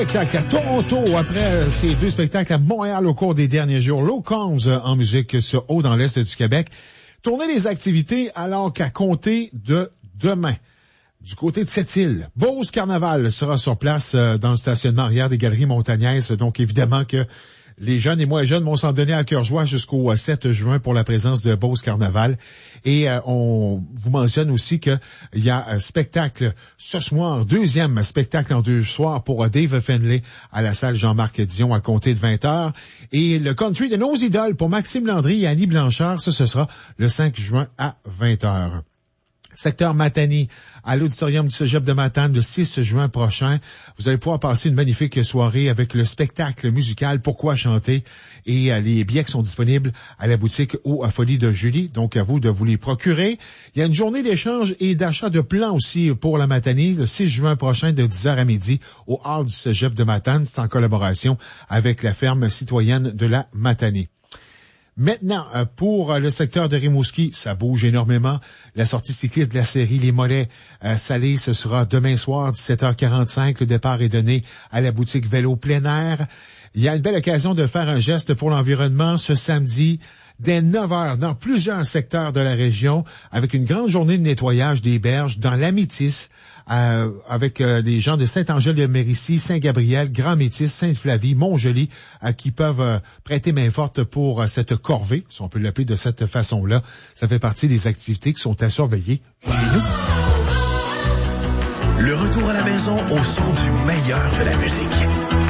Spectacle à Toronto après ces deux spectacles à Montréal au cours des derniers jours. Locals en musique sur haut dans l'est du Québec. Tournez les activités alors qu'à compter de demain. Du côté de Sept-Îles, Beauce Carnaval sera sur place dans le stationnement arrière des Galeries Montagnaises. Donc évidemment que les jeunes et moins jeunes vont s'en donner à cœur joie jusqu'au 7 juin pour la présence de Beauce Carnaval. Et on vous mentionne aussi qu'il y a un spectacle ce soir, deuxième spectacle en 2 soirs pour Dave Finlay à la salle Jean-Marc Dion à compter de 20h. Et le country de nos idoles pour Maxime Landry et Annie Blanchard, ce sera le 5 juin à 20h. Secteur Matane, à l'auditorium du Cégep de Matane le 6 juin prochain. Vous allez pouvoir passer une magnifique soirée avec le spectacle musical Pourquoi chanter et les billets qui sont disponibles à la boutique ou à Folie de Julie. Donc, à vous de vous les procurer. Il y a une journée d'échange et d'achat de plans aussi pour la Matane le 6 juin prochain de 10h à midi au hall du Cégep de Matane. C'est en collaboration avec la ferme citoyenne de la Matane. Maintenant, pour le secteur de Rimouski, ça bouge énormément. La sortie cycliste de la série Les Mollets Salés, ce sera demain soir, 17h45. Le départ est donné à la boutique Vélo plein air. Il y a une belle occasion de faire un geste pour l'environnement ce samedi dès 9h dans plusieurs secteurs de la région avec une grande journée de nettoyage des berges dans l'Amétis avec des gens de Saint-Angèle-de-Mérici, Saint-Gabriel, Grand-Métis, Sainte-Flavie, Montjoli qui peuvent prêter main forte pour cette corvée, si on peut l'appeler de cette façon-là. Ça fait partie des activités qui sont à surveiller chez nous. Le retour à la maison au son du meilleur de la musique.